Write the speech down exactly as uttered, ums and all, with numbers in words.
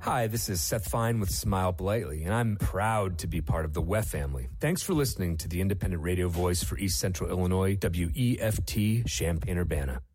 Hi, this is Seth Fine with Smile Politely, and I'm proud to be part of the W E F family. Thanks for listening to the independent radio voice for East Central Illinois, W E F T, Champaign-Urbana.